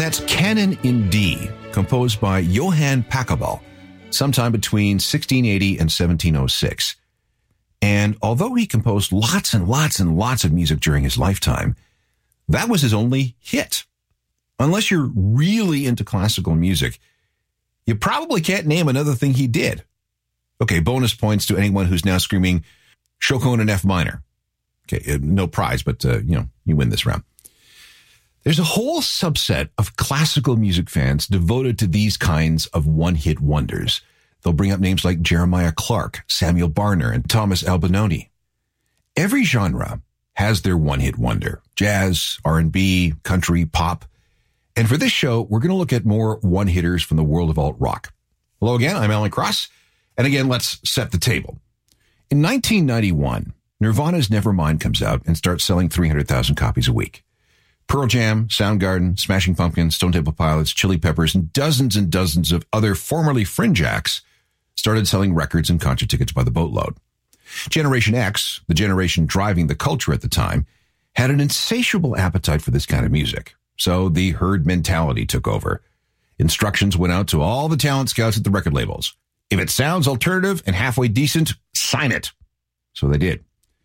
That's Canon in D, composed by Johann Pachelbel, sometime between 1680 and 1706. And although he composed lots and lots and lots of music during his lifetime, that was his only hit. Unless you're really into classical music, you probably can't name another thing he did. Okay, bonus points to anyone who's now screaming Shokonen in F minor. Okay, no prize, but, you win this round. There's a whole subset of classical music fans devoted to these kinds of one-hit wonders. They'll bring up names like Jeremiah Clarke, Samuel Barner, and Thomas Albinoni. Every genre has their one-hit wonder. Jazz, R&B, country, pop. And for this show, we're going to look at more one-hitters from the world of alt-rock. Hello again, I'm Alan Cross. And again, let's set the table. In 1991, Nirvana's Nevermind comes out and starts selling 300,000 copies a week. Pearl Jam, Soundgarden, Smashing Pumpkins, Stone Temple Pilots, Chili Peppers, and dozens of other formerly fringe acts started selling records and concert tickets by the boatload. Generation X, the generation driving the culture at the time, had an insatiable appetite for this kind of music. So the herd mentality took over. Instructions went out to all the talent scouts at the record labels. If it sounds alternative and halfway decent, sign it. So they did.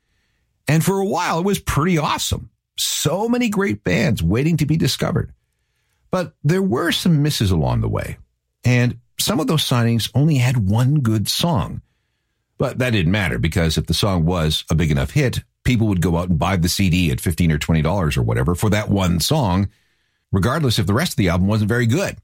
And for a while, it was pretty awesome. So many great bands waiting to be discovered. But there were some misses along the way. And some of those signings only had one good song. But that didn't matter, because if the song was a big enough hit, people would go out and buy the CD at $15 or $20 or whatever for that one song, regardless if the rest of the album wasn't very good.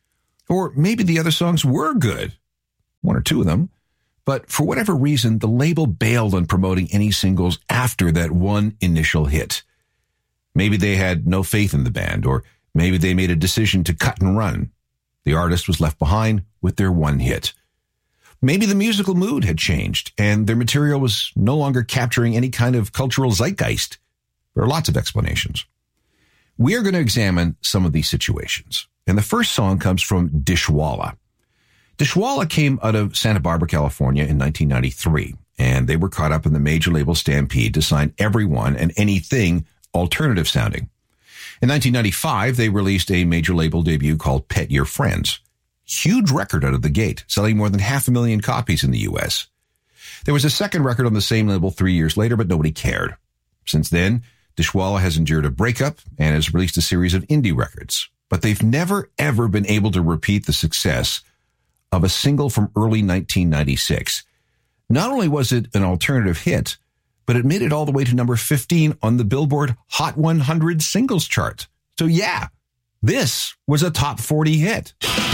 Or maybe the other songs were good, one or two of them, but for whatever reason, the label bailed on promoting any singles after that one initial hit. Maybe they had no faith in the band, or maybe they made a decision to cut and run. The artist was left behind with their one hit. Maybe the musical mood had changed, and their material was no longer capturing any kind of cultural zeitgeist. There are lots of explanations. We are going to examine some of these situations. And the first song comes from Dishwalla. Dishwalla came out of Santa Barbara, California in 1993, and they were caught up in the major label stampede to sign everyone and anything alternative sounding. In 1995, they released a major label debut called Pet Your Friends. Huge record out of the gate, selling more than 500,000 copies in the U.S. There was a second record on the same label 3 years later, but nobody cared. Since then, Dishwalla has endured a breakup and has released a series of indie records. But they've never, ever been able to repeat the success of a single from early 1996. Not only was it an alternative hit, but it made it all the way to number 15 on the Billboard Hot 100 singles chart. So yeah, this was a top 40 hit.